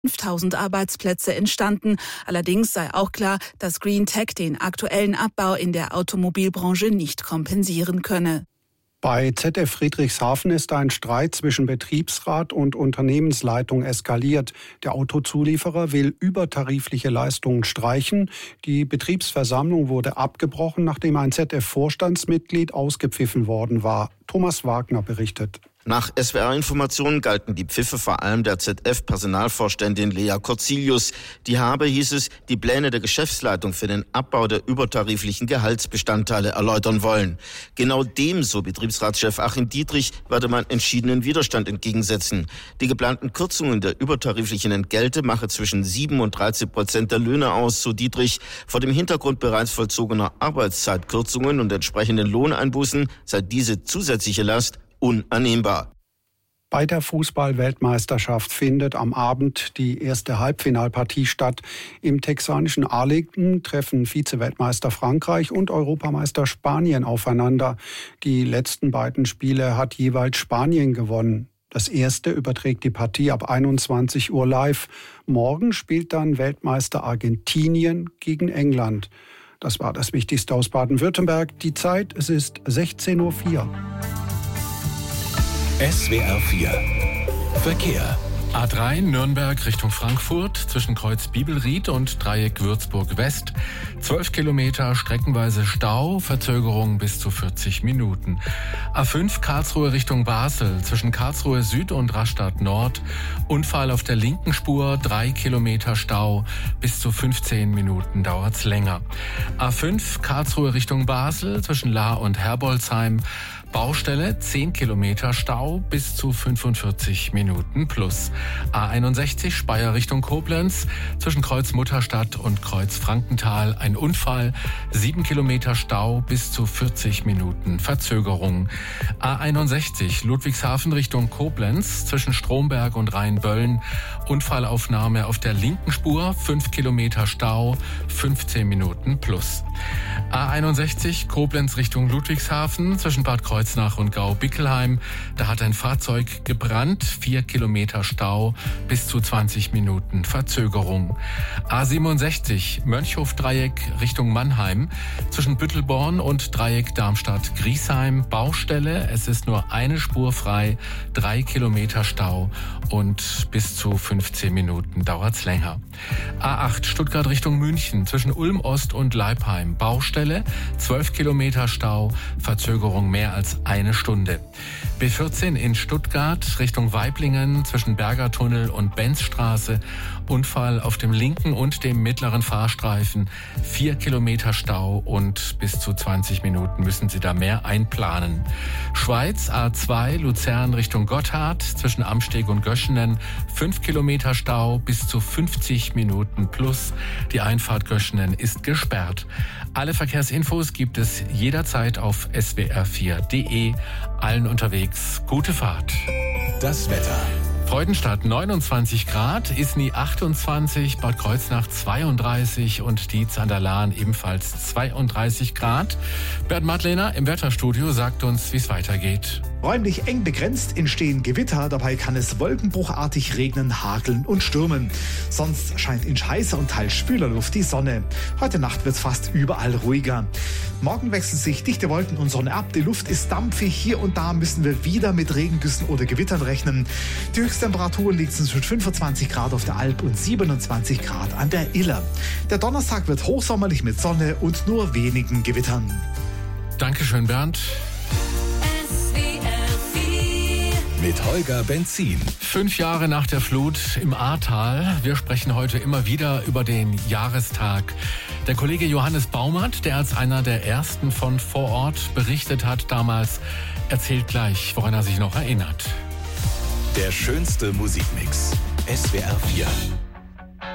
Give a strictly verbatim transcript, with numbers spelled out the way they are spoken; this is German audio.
fünftausend Arbeitsplätze entstanden. Allerdings sei auch klar, dass GreenTech den aktuellen Abbau in der Automobilbranche nicht kompensieren könne. Bei Z F Friedrichshafen ist ein Streit zwischen Betriebsrat und Unternehmensleitung eskaliert. Der Autozulieferer will übertarifliche Leistungen streichen. Die Betriebsversammlung wurde abgebrochen, nachdem ein Z F-Vorstandsmitglied ausgepfiffen worden war. Thomas Wagner berichtet. Nach S W R-Informationen galten die Pfiffe vor allem der Z F-Personalvorständin Lea Corzilius. Die habe, hieß es, die Pläne der Geschäftsleitung für den Abbau der übertariflichen Gehaltsbestandteile erläutern wollen. Genau dem, so Betriebsratschef Achim Dietrich, werde man entschiedenen Widerstand entgegensetzen. Die geplanten Kürzungen der übertariflichen Entgelte mache zwischen sieben und dreizehn Prozent der Löhne aus, so Dietrich. Vor dem Hintergrund bereits vollzogener Arbeitszeitkürzungen und entsprechenden Lohneinbußen sei diese zusätzliche Last unannehmbar. Bei der Fußball-Weltmeisterschaft findet am Abend die erste Halbfinalpartie statt. Im texanischen Arlington treffen Vize-Weltmeister Frankreich und Europameister Spanien aufeinander. Die letzten beiden Spiele hat jeweils Spanien gewonnen. Das erste überträgt die Partie ab einundzwanzig Uhr live. Morgen spielt dann Weltmeister Argentinien gegen England. Das war das Wichtigste aus Baden-Württemberg. Die Zeit, es ist sechzehn Uhr vier. S W R vier Verkehr. A drei Nürnberg Richtung Frankfurt zwischen Kreuz Bibelried und Dreieck Würzburg West. zwölf Kilometer, streckenweise Stau, Verzögerung bis zu vierzig Minuten. A fünf Karlsruhe Richtung Basel zwischen Karlsruhe Süd und Rastatt Nord. Unfall auf der linken Spur, drei Kilometer Stau, bis zu fünfzehn Minuten dauert's länger. A fünf Karlsruhe Richtung Basel zwischen Lahr und Herbolzheim. Baustelle, zehn Kilometer Stau, bis zu fünfundvierzig Minuten plus. A einundsechzig Speyer Richtung Koblenz, zwischen Kreuz Mutterstadt und Kreuz Frankenthal ein Unfall, sieben Kilometer Stau, bis zu vierzig Minuten Verzögerung. A einundsechzig Ludwigshafen Richtung Koblenz, zwischen Stromberg und Rheinböllen, Unfallaufnahme auf der linken Spur, fünf Kilometer Stau, fünfzehn Minuten plus. A einundsechzig Koblenz Richtung Ludwigshafen, zwischen Bad Kreuznach und Gau-Bickelheim. Da hat ein Fahrzeug gebrannt, vier Kilometer Stau, bis zu zwanzig Minuten Verzögerung. A siebenundsechzig Mönchhof-Dreieck Richtung Mannheim, zwischen Büttelborn und Dreieck Darmstadt-Griesheim. Baustelle, es ist nur eine Spur frei, drei Kilometer Stau und bis zu fünfzehn Minuten dauert's länger. A acht Stuttgart Richtung München, zwischen Ulm Ost und Leipheim. Baustelle, zwölf Kilometer Stau, Verzögerung mehr als eine Stunde. B vierzehn in Stuttgart Richtung Waiblingen, zwischen Bergertunnel und Benzstraße. Unfall auf dem linken und dem mittleren Fahrstreifen. Vier Kilometer Stau und bis zu zwanzig Minuten müssen Sie da mehr einplanen. Schweiz A zwei Luzern Richtung Gotthard, zwischen Amsteg und Göschenen. Fünf Kilometer Stau, bis zu fünfzig Minuten plus. Die Einfahrt Göschenen ist gesperrt. Alle Verkehrsinfos gibt es jederzeit auf S W R vier Punkt de. Allen unterwegs gute Fahrt. Das Wetter. Freudenstadt neunundzwanzig Grad, Isny achtundzwanzig, Bad Kreuznach zweiunddreißig und Dietz an der Lahn ebenfalls zweiunddreißig Grad. Bert Madlener im Wetterstudio sagt uns, wie es weitergeht. Räumlich eng begrenzt entstehen Gewitter, dabei kann es wolkenbruchartig regnen, hageln und stürmen. Sonst scheint in heißer und teils schwüler Luft die Sonne. Heute Nacht wird es fast überall ruhiger. Morgen wechseln sich dichte Wolken und Sonne ab, die Luft ist dampfig, hier und da müssen wir wieder mit Regengüssen oder Gewittern rechnen. Die Höchsttemperatur liegt zwischen fünfundzwanzig Grad auf der Alp und siebenundzwanzig Grad an der Iller. Der Donnerstag wird hochsommerlich mit Sonne und nur wenigen Gewittern. Dankeschön, Bernd. Mit Holger Benzin. Fünf Jahre nach der Flut im Ahrtal. Wir sprechen heute immer wieder über den Jahrestag. Der Kollege Johannes Baumert, der als einer der ersten von vor Ort berichtet hat damals, erzählt gleich, woran er sich noch erinnert. Der schönste Musikmix. S W R vier.